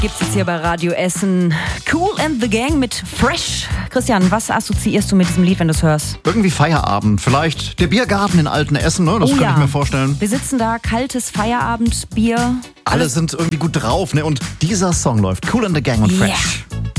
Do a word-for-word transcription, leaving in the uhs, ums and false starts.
Gibt's jetzt hier bei Radio Essen. Kool and the Gang mit Fresh. Christian, was assoziierst du mit diesem Lied, wenn du es hörst? Irgendwie Feierabend. Vielleicht der Biergarten in Altenessen, ne? Das oh, kann ja. ich mir vorstellen. Wir sitzen da, kaltes Feierabendbier. Alle sind irgendwie gut drauf, ne? Und dieser Song läuft. Kool and the Gang und Fresh. Yeah.